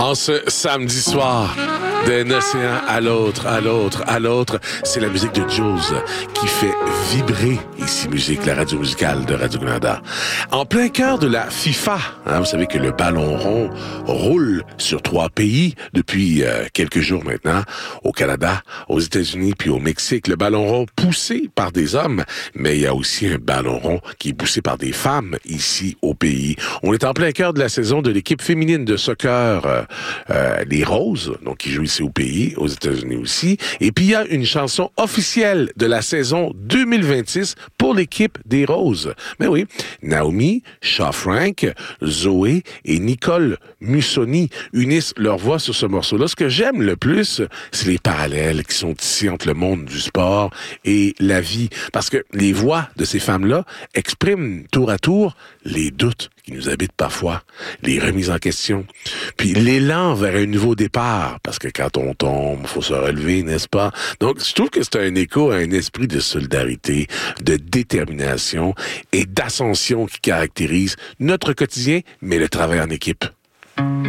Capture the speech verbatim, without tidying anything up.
En ce samedi soir, d'un océan à l'autre, à l'autre, à l'autre, c'est la musique de Jules qui fait vibrer ici Musique, la radio musicale de Radio-Canada. En plein cœur de la FIFA, hein, vous savez que le ballon rond roule sur trois pays depuis euh, quelques jours maintenant, au Canada, aux États-Unis puis au Mexique. Le ballon rond poussé par des hommes, mais il y a aussi un ballon rond qui est poussé par des femmes ici au pays. On est en plein cœur de la saison de l'équipe féminine de soccer, euh, euh, les Roses, donc qui joue ici au pays, aux États-Unis aussi. Et puis il y a une chanson officielle de la saison deux mille vingt-six pour l'équipe des Roses. Mais oui, Naomi, Shaw-Frank, Zoé et Nicole Mussoni unissent leurs voix sur ce morceau-là. Ce que j'aime le plus, c'est les parallèles qui sont ici entre le monde du sport et la vie. Parce que les voix de ces femmes-là expriment tour à tour les doutes qui nous habitent parfois, les remises en question, puis l'élan vers un nouveau départ, parce que quand on tombe, faut se relever, n'est-ce pas? Donc, je trouve que c'est un écho à un esprit de solidarité, de détermination et d'ascension qui caractérise notre quotidien, mais le travail en équipe.